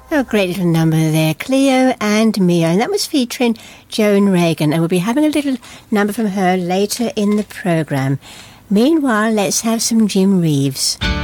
Oh, great little number there, Cleo and Mio, and that was featuring Joan Reagan, and we'll be having a little number from her later in the programme. Meanwhile, let's have some Jim Reeves.